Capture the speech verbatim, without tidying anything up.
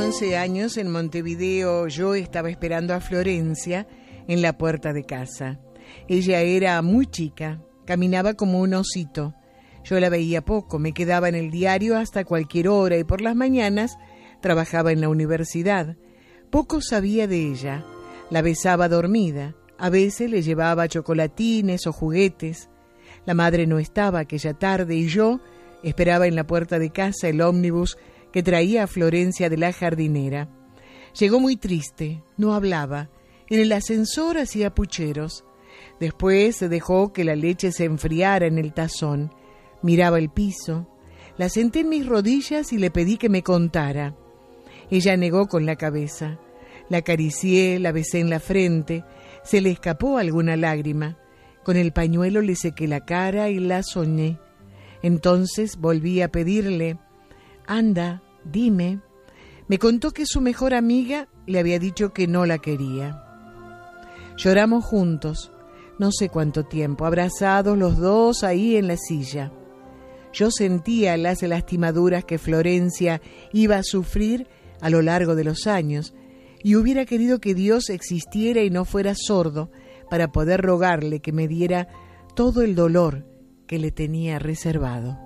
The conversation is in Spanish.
once años, en Montevideo, yo estaba esperando a Florencia en la puerta de casa. Ella era muy chica, caminaba como un osito. Yo la veía poco, me quedaba en el diario hasta cualquier hora y por las mañanas trabajaba en la universidad. Poco sabía de ella. La besaba dormida. A veces le llevaba chocolatines o juguetes. La madre no estaba aquella tarde y yo esperaba en la puerta de casa el ómnibus que traía a Florencia de la jardinera. Llegó muy triste, no hablaba. En el ascensor hacía pucheros. Después se dejó que la leche se enfriara en el tazón. Miraba el piso. La senté en mis rodillas y le pedí que me contara. Ella negó con la cabeza. La acaricié, la besé en la frente. Se le escapó alguna lágrima. Con el pañuelo le sequé la cara y la soñé. Entonces volví a pedirle: anda, dime. Me contó que su mejor amiga le había dicho que no la quería. Lloramos juntos, no sé cuánto tiempo, abrazados los dos ahí en la silla. Yo sentía las lastimaduras que Florencia iba a sufrir a lo largo de los años y hubiera querido que Dios existiera y no fuera sordo para poder rogarle que me diera todo el dolor que le tenía reservado.